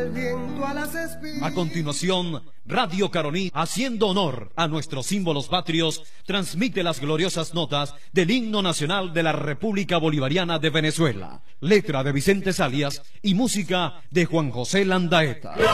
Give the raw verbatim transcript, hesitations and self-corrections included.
A continuación, Radio Caroní, haciendo honor a nuestros símbolos patrios, transmite las gloriosas notas del himno nacional de la República Bolivariana de Venezuela, letra de Vicente Salias y música de Juan José Landaeta.